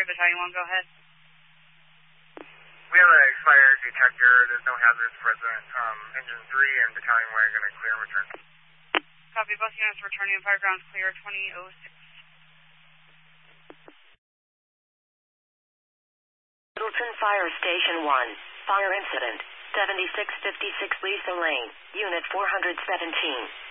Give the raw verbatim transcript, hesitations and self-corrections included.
Battalion one, go ahead. We have an expired detector. There's no hazards present. Um, engine three and Battalion one are going to clear and return. Copy, both units returning and fire grounds clear, twenty oh six. Littleton Fire Station one. Fire incident. seventy-six fifty-six Lisa Lane. Unit four hundred seventeen.